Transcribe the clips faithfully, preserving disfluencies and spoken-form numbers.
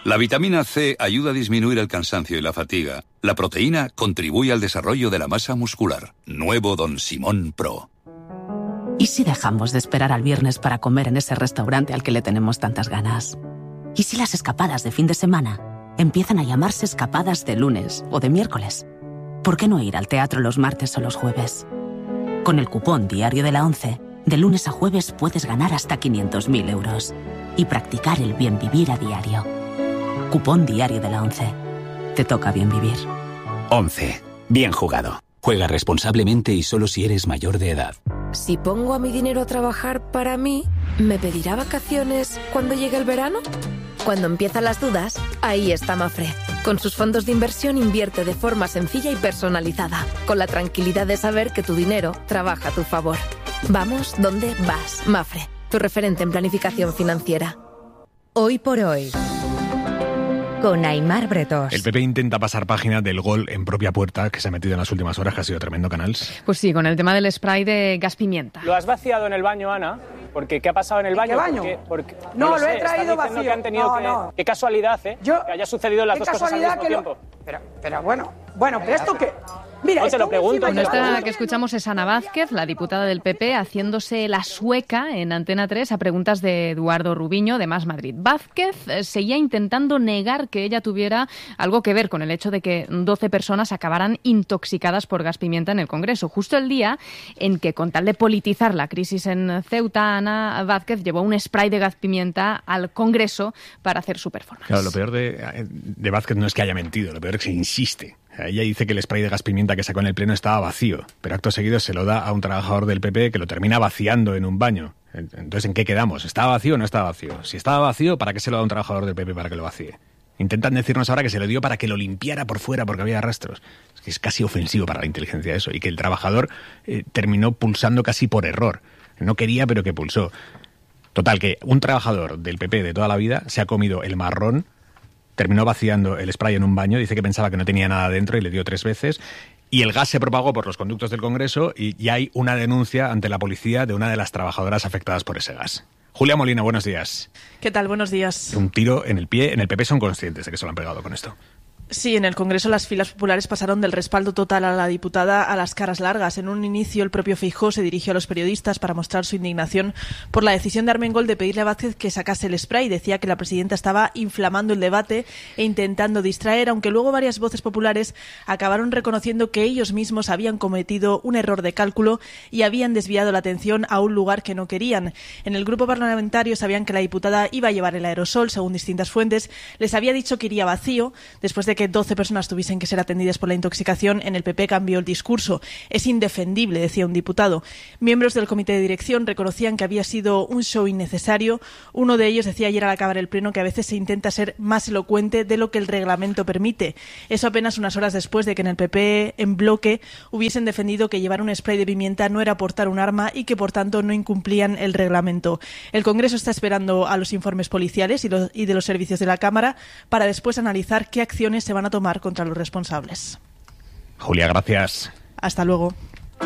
La vitamina C ayuda a disminuir el cansancio y la fatiga. La proteína contribuye al desarrollo de la masa muscular. Nuevo Don Simón Pro. ¿Y si dejamos de esperar al viernes para comer en ese restaurante al que le tenemos tantas ganas? ¿Y si las escapadas de fin de semana empiezan a llamarse escapadas de lunes o de miércoles? ¿Por qué no ir al teatro los martes o los jueves? Con el cupón Diario de la ONCE, de lunes a jueves puedes ganar hasta quinientos mil euros y practicar el bien vivir a diario. Cupón Diario de la ONCE. Te toca bien vivir. ONCE. Bien jugado. Juega responsablemente y solo si eres mayor de edad. Si pongo a mi dinero a trabajar para mí, ¿me pedirá vacaciones cuando llegue el verano? Cuando empiezan las dudas, ahí está Mafre. Con sus fondos de inversión invierte de forma sencilla y personalizada, con la tranquilidad de saber que tu dinero trabaja a tu favor. Vamos donde vas, Mafre, tu referente en planificación financiera. Hoy por hoy, con Aimar Bretos. El P P intenta pasar página del gol en propia puerta que se ha metido en las últimas horas, que ha sido tremendo, Canals. Pues sí, con el tema del spray de gas pimienta. ¿Lo has vaciado en el baño, Ana? Porque ¿qué ha pasado en el baño? ¿En qué baño? Porque, porque, no, no lo, lo sé, he traído vacío. Que han tenido no, que, no. Qué casualidad, ¿eh? Yo, que haya sucedido las dos cosas al mismo tiempo. Lo... Pero, pero bueno, bueno, pero esto que... Mira, no te lo pregunto. Bueno, esta que escuchamos es Ana Vázquez, la diputada del P P, haciéndose la sueca en Antena tres a preguntas de Eduardo Rubiño, de Más Madrid. Vázquez seguía intentando negar que ella tuviera algo que ver con el hecho de que doce personas acabaran intoxicadas por gas pimienta en el Congreso. Justo el día en que, con tal de politizar la crisis en Ceuta, Ana Vázquez llevó un spray de gas pimienta al Congreso para hacer su performance. Claro, lo peor de, de Vázquez no es que haya mentido, lo peor es que insiste. Ella dice que el spray de gas pimienta que sacó en el pleno estaba vacío, pero acto seguido se lo da a un trabajador del P P que lo termina vaciando en un baño. Entonces, ¿en qué quedamos? ¿Estaba vacío o no estaba vacío? Si estaba vacío, ¿para qué se lo da a un trabajador del P P para que lo vacíe? Intentan decirnos ahora que se lo dio para que lo limpiara por fuera porque había rastros. Es que es casi ofensivo para la inteligencia eso. Y que el trabajador eh, terminó pulsando casi por error. No quería, pero que pulsó. Total, que un trabajador del P P de toda la vida se ha comido el marrón, terminó vaciando el spray en un baño, dice que pensaba que no tenía nada dentro y le dio tres veces, y el gas se propagó por los conductos del Congreso y ya hay una denuncia ante la policía de una de las trabajadoras afectadas por ese gas. Julia Molina, buenos días. ¿Qué tal? Buenos días. Un tiro en el pie. En el P P son conscientes de que se lo han pegado con esto. Sí, en el Congreso las filas populares pasaron del respaldo total a la diputada a las caras largas. En un inicio, el propio Feijóo se dirigió a los periodistas para mostrar su indignación por la decisión de Armengol de pedirle a Vázquez que sacase el spray. Decía que la presidenta estaba inflamando el debate e intentando distraer, aunque luego varias voces populares acabaron reconociendo que ellos mismos habían cometido un error de cálculo y habían desviado la atención a un lugar que no querían. En el grupo parlamentario sabían que la diputada iba a llevar el aerosol, según distintas fuentes. Les había dicho que iría vacío. Después de que doce personas tuviesen que ser atendidas por la intoxicación, en el P P cambió el discurso. Es indefendible, decía un diputado. Miembros del comité de dirección reconocían que había sido un show innecesario. Uno de ellos decía ayer al acabar el pleno que a veces se intenta ser más elocuente de lo que el reglamento permite. Eso apenas unas horas después de que en el P P, en bloque, hubiesen defendido que llevar un spray de pimienta no era portar un arma y que, por tanto, no incumplían el reglamento. El Congreso está esperando a los informes policiales y, los, y de los servicios de la Cámara para después analizar qué acciones se van a tomar contra los responsables. Julia, gracias. Hasta luego.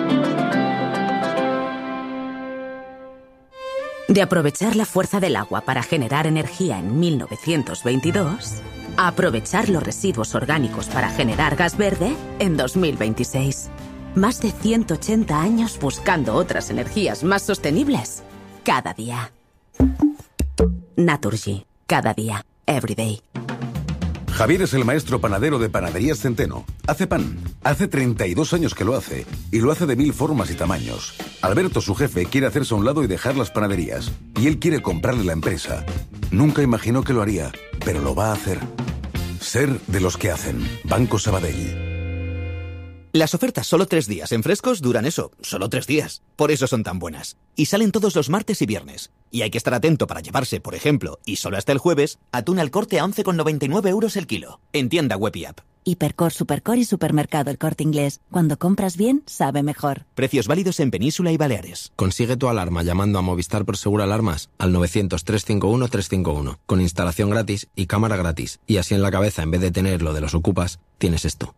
De aprovechar la fuerza del agua para generar energía en mil novecientos veintidós, a aprovechar los residuos orgánicos para generar gas verde en dos mil veintiséis. Más de ciento ochenta años buscando otras energías más sostenibles. Cada día. Naturgy. Cada día. Every day. Javier es el maestro panadero de Panaderías Centeno. Hace pan. Hace treinta y dos años que lo hace. Y lo hace de mil formas y tamaños. Alberto, su jefe, quiere hacerse a un lado y dejar las panaderías. Y él quiere comprarle la empresa. Nunca imaginó que lo haría, pero lo va a hacer. Ser de los que hacen. Banco Sabadell. Las ofertas solo tres días en Frescos duran eso, solo tres días. Por eso son tan buenas. Y salen todos los martes y viernes. Y hay que estar atento para llevarse, por ejemplo, y solo hasta el jueves, atún al Corte a once con noventa y nueve euros el kilo. En tienda web y app. Hipercor, Supercor y Supermercado El Corte Inglés. Cuando compras bien, sabe mejor. Precios válidos en Península y Baleares. Consigue tu alarma llamando a Movistar Prosegur Alarmas al novecientos, trescientos cincuenta y uno, trescientos cincuenta y uno. Con instalación gratis y cámara gratis. Y así en la cabeza, en vez de tener lo de los ocupas, tienes esto.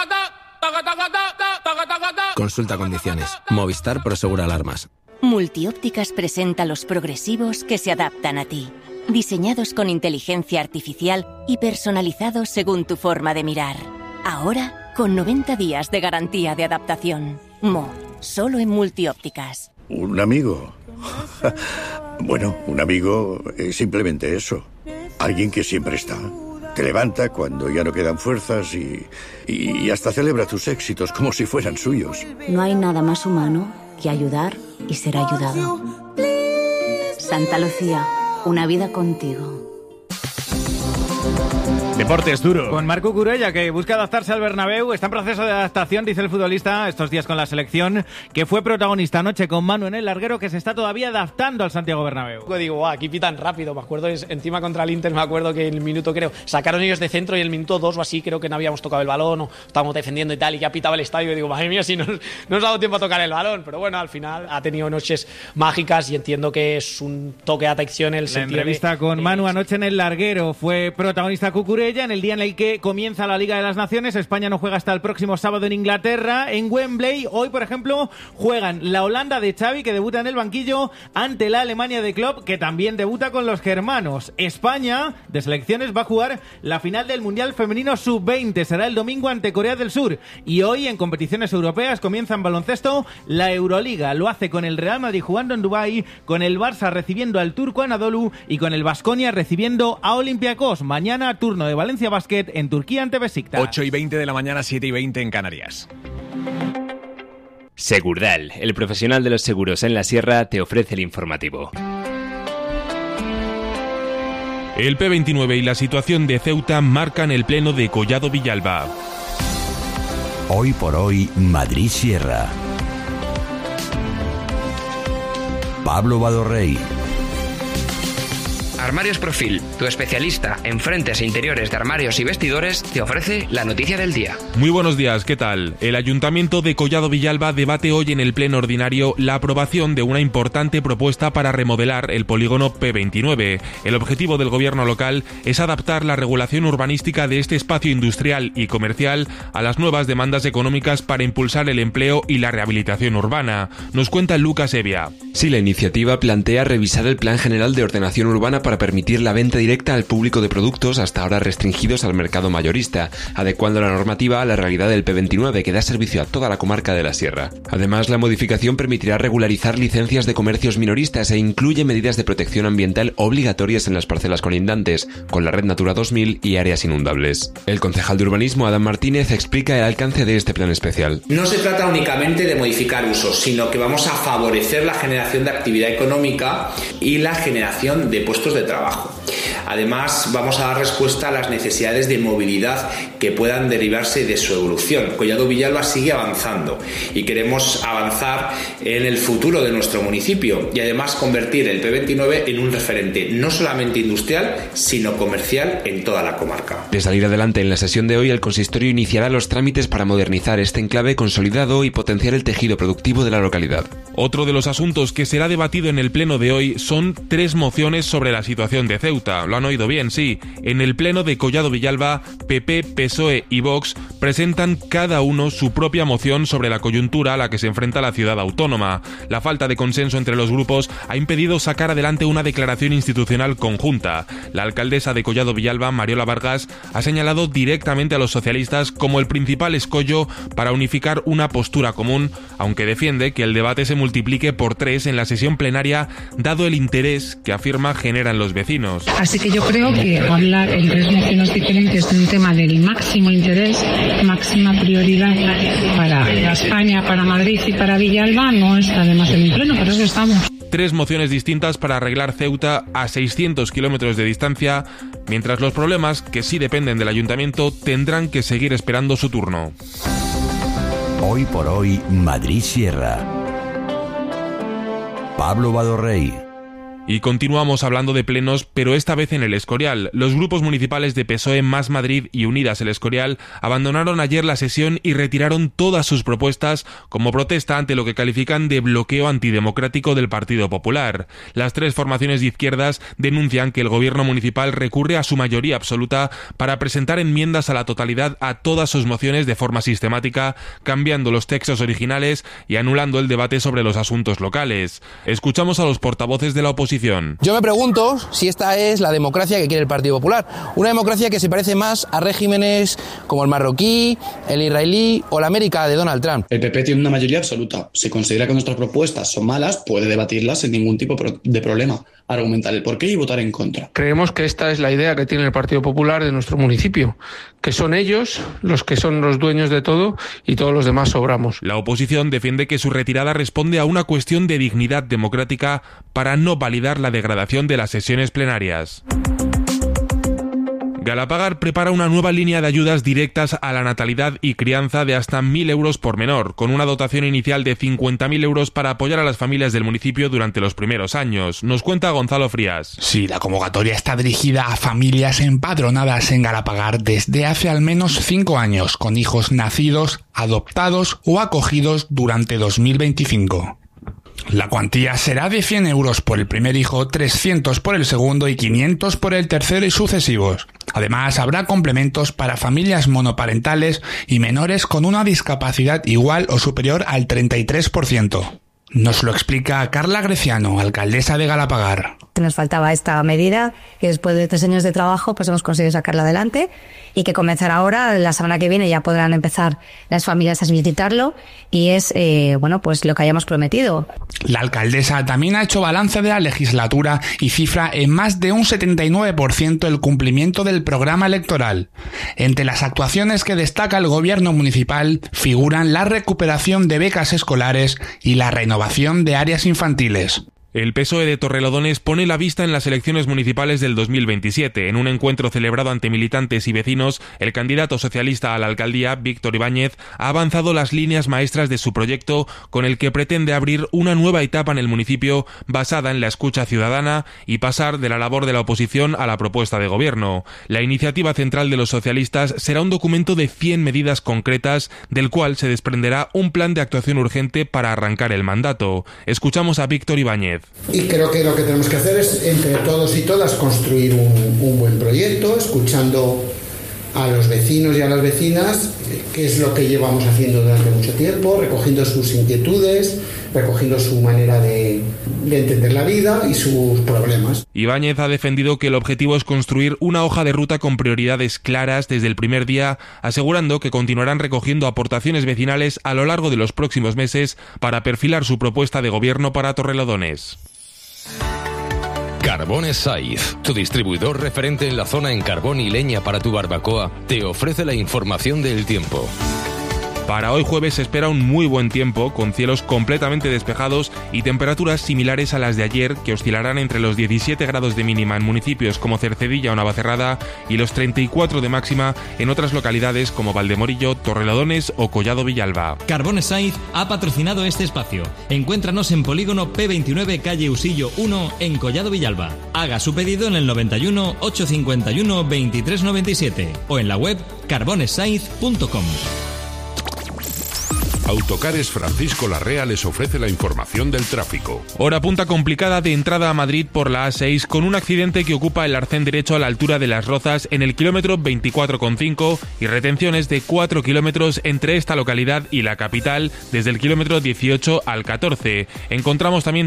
Consulta condiciones. Movistar Prosegur Alarmas. Multiópticas presenta los progresivos que se adaptan a ti. diseñados con inteligencia artificial y personalizados según tu forma de mirar. Ahora, con noventa días de garantía de adaptación. Mo, solo en Multiópticas. ¿Un amigo? Bueno, un amigo es simplemente eso. Alguien que siempre está. Te levanta cuando ya no quedan fuerzas y, y hasta celebra tus éxitos como si fueran suyos. No hay nada más humano que ayudar y ser ayudado. Santa Lucía, una vida contigo. Deportes duro. Con Marc Cucurella, que busca adaptarse al Bernabéu. Está en proceso de adaptación, dice el futbolista, estos días con la selección, que fue protagonista anoche con Manu en el larguero, que se está todavía adaptando al Santiago Bernabéu. Digo, wow, aquí pitan rápido. Me acuerdo, es, encima contra el Inter, me acuerdo que en el minuto, creo, sacaron ellos de centro y el minuto dos o así, creo que no habíamos tocado el balón o estábamos defendiendo y tal, y ya pitaba el estadio. Y digo, madre mía, si no, no nos ha dado tiempo a tocar el balón. Pero bueno, al final ha tenido noches mágicas y entiendo que es un toque de atención el La sentido entrevista de, con de, Manu anoche en el larguero. Fue protagonista Cucurella en el día en el que comienza la Liga de las Naciones. España no juega hasta el próximo sábado en Inglaterra, en Wembley. Hoy, por ejemplo, juegan la Holanda de Xavi, que debuta en el banquillo, ante la Alemania de Klopp, que también debuta con los germanos. España, de selecciones, va a jugar la final del Mundial Femenino sub veinte. Será el domingo ante Corea del Sur. Y hoy, en competiciones europeas, comienza en baloncesto la Euroliga. Lo hace con el Real Madrid jugando en Dubái, con el Barça recibiendo al Turco Anadolu y con el Baskonia recibiendo a Olympiacos. Mañana, turno de Valencia Basket en Turquía ante Besiktas. ocho y veinte de la mañana, siete y veinte en Canarias. Segurdal, el profesional de los seguros en la sierra, te ofrece el informativo. El P veintinueve y la situación de Ceuta marcan el pleno de Collado Villalba. Hoy por hoy, Madrid Sierra. Pablo Badorrey. Armarios Profil, tu especialista en frentes e interiores de armarios y vestidores, te ofrece la noticia del día. Muy buenos días, ¿qué tal? El Ayuntamiento de Collado Villalba debate hoy en el pleno ordinario la aprobación de una importante propuesta para remodelar el polígono P veintinueve. El objetivo del gobierno local es adaptar la regulación urbanística de este espacio industrial y comercial a las nuevas demandas económicas para impulsar el empleo y la rehabilitación urbana. Nos cuenta Lucas Evia. Sí, la iniciativa plantea revisar el Plan General de Ordenación Urbana para permitir la venta directa al público de productos hasta ahora restringidos al mercado mayorista, adecuando la normativa a la realidad del P veintinueve, que da servicio a toda la comarca de la Sierra. Además, la modificación permitirá regularizar licencias de comercios minoristas e incluye medidas de protección ambiental obligatorias en las parcelas colindantes, con la Red Natura dos mil y áreas inundables. El concejal de urbanismo, Adam Martínez, explica el alcance de este plan especial. No se trata únicamente de modificar usos, sino que vamos a favorecer la generación de actividad económica y la generación de puestos de trabajo. Además, vamos a dar respuesta a las necesidades de movilidad que puedan derivarse de su evolución. Collado Villalba sigue avanzando y queremos avanzar en el futuro de nuestro municipio y además convertir el P veintinueve en un referente no solamente industrial, sino comercial en toda la comarca. De salir adelante en la sesión de hoy, el consistorio iniciará los trámites para modernizar este enclave consolidado y potenciar el tejido productivo de la localidad. Otro de los asuntos que será debatido en el pleno de hoy son tres mociones sobre la situación de Ceuta. Lo han oído bien, sí. En el pleno de Collado Villalba, P P, P S O E y Vox presentan cada uno su propia moción sobre la coyuntura a la que se enfrenta la ciudad autónoma. La falta de consenso entre los grupos ha impedido sacar adelante una declaración institucional conjunta. La alcaldesa de Collado Villalba, Mariola Vargas, ha señalado directamente a los socialistas como el principal escollo para unificar una postura común, aunque defiende que el debate se multiplique por tres en la sesión plenaria, dado el interés que afirma generan los vecinos. Así que yo creo que hablar en tres mociones diferentes de un tema del máximo interés, máxima prioridad para España, para Madrid y para Villalba no está de más en el pleno, por eso estamos. Tres mociones distintas para arreglar Ceuta a seiscientos kilómetros de distancia, mientras los problemas, que sí dependen del ayuntamiento, tendrán que seguir esperando su turno. Hoy por hoy, Madrid Sierra. Pablo Badorrey. Y continuamos hablando de plenos, pero esta vez en el Escorial. Los grupos municipales de P S O E, Más Madrid y Unidas el Escorial abandonaron ayer la sesión y retiraron todas sus propuestas como protesta ante lo que califican de bloqueo antidemocrático del Partido Popular. Las tres formaciones de izquierdas denuncian que el gobierno municipal recurre a su mayoría absoluta para presentar enmiendas a la totalidad a todas sus mociones de forma sistemática, cambiando los textos originales y anulando el debate sobre los asuntos locales. Escuchamos a los portavoces de la oposición oposición. Yo me pregunto si esta es la democracia que quiere el Partido Popular. Una democracia que se parece más a regímenes como el marroquí, el israelí o la América de Donald Trump. El P P tiene una mayoría absoluta. Si considera que nuestras propuestas son malas, puede debatirlas sin ningún tipo de problema, argumentar el porqué y votar en contra. Creemos que esta es la idea que tiene el Partido Popular de nuestro municipio, que son ellos los que son los dueños de todo y todos los demás sobramos. La oposición defiende que su retirada responde a una cuestión de dignidad democrática para no validar la degradación de las sesiones plenarias. Galapagar prepara una nueva línea de ayudas directas a la natalidad y crianza de hasta mil euros por menor, con una dotación inicial de cincuenta mil euros para apoyar a las familias del municipio durante los primeros años. Nos cuenta Gonzalo Frías. Sí, la convocatoria está dirigida a familias empadronadas en Galapagar desde hace al menos cinco años, con hijos nacidos, adoptados o acogidos durante dos mil veinticinco. La cuantía será de cien euros por el primer hijo, trescientos por el segundo y quinientos por el tercero y sucesivos. Además, habrá complementos para familias monoparentales y menores con una discapacidad igual o superior al treinta y tres por ciento. Nos lo explica Carla Greciano, alcaldesa de Galapagar. Nos faltaba esta medida, que después de tres años de trabajo pues hemos conseguido sacarla adelante y que comenzará ahora, la semana que viene ya podrán empezar las familias a solicitarlo y es eh, bueno pues lo que hayamos prometido. La alcaldesa también ha hecho balance de la legislatura y cifra en más de un setenta y nueve por ciento el cumplimiento del programa electoral. Entre las actuaciones que destaca el gobierno municipal figuran la recuperación de becas escolares y la renovación de áreas infantiles. El P S O E de Torrelodones pone la vista en las elecciones municipales del dos mil veintisiete. En un encuentro celebrado ante militantes y vecinos, el candidato socialista a la alcaldía, Víctor Ibáñez, ha avanzado las líneas maestras de su proyecto con el que pretende abrir una nueva etapa en el municipio basada en la escucha ciudadana y pasar de la labor de la oposición a la propuesta de gobierno. La iniciativa central de los socialistas será un documento de cien medidas concretas, del cual se desprenderá un plan de actuación urgente para arrancar el mandato. Escuchamos a Víctor Ibáñez. Y creo que lo que tenemos que hacer es, entre todos y todas, construir un, un buen proyecto, escuchando a los vecinos y a las vecinas, qué es lo que llevamos haciendo durante mucho tiempo, recogiendo sus inquietudes, recogiendo su manera de, de entender la vida y sus problemas. Ibáñez ha defendido que el objetivo es construir una hoja de ruta con prioridades claras desde el primer día, asegurando que continuarán recogiendo aportaciones vecinales a lo largo de los próximos meses para perfilar su propuesta de gobierno para Torrelodones. Carbones Saiz, tu distribuidor referente en la zona en carbón y leña para tu barbacoa, te ofrece la información del tiempo. Para hoy jueves se espera un muy buen tiempo, con cielos completamente despejados y temperaturas similares a las de ayer, que oscilarán entre los diecisiete grados de mínima en municipios como Cercedilla o Navacerrada y los treinta y cuatro de máxima en otras localidades como Valdemorillo, Torrelodones o Collado Villalba. Carbones Saiz ha patrocinado este espacio. Encuéntranos en Polígono P veintinueve, calle Usillo uno, en Collado Villalba. Haga su pedido en el noventa y uno, ochocientos cincuenta y uno, veintitrés noventa y siete o en la web carbones saiz punto com. Autocares Francisco Larrea les ofrece la información del tráfico. Hora punta complicada de entrada a Madrid por la A seis, con un accidente que ocupa el arcén derecho a la altura de Las Rozas en el kilómetro veinticuatro coma cinco y retenciones de cuatro kilómetros entre esta localidad y la capital desde el kilómetro dieciocho al catorce. Encontramos también